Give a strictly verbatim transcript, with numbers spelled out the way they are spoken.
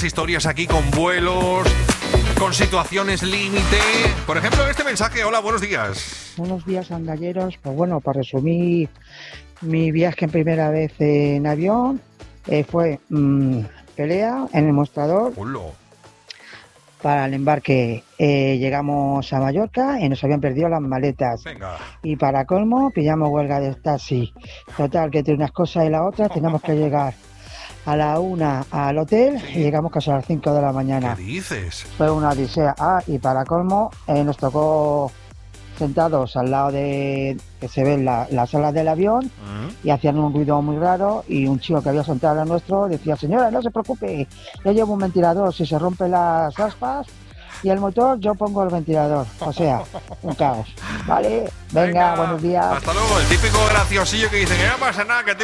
historias aquí con vuelos, con situaciones límite. Por ejemplo, este mensaje. Hola, buenos días. Buenos días, andalleros. Pues bueno, para resumir mi viaje en primera vez en avión, eh, fue mmm, pelea en el mostrador. Hola. Para el embarque eh, llegamos a Mallorca y nos habían perdido las maletas. Venga. Y para colmo pillamos huelga de taxi. Total, que entre unas cosas y las otras tenemos que llegar a la una al hotel, sí, y llegamos casi a las cinco de la mañana. ¿Qué dices? Fue una odisea. Ah, y para colmo eh, nos tocó sentados al lado de que se ven la, las salas del avión, uh-huh, y hacían un ruido muy raro, y un chico que había sentado al nuestro decía: señora, no se preocupe, yo llevo un ventilador, si se rompen las aspas y el motor, yo pongo el ventilador. O sea, un caos. Vale, venga, venga, buenos días. Hasta luego. El típico graciosillo que dice que no pasa nada, que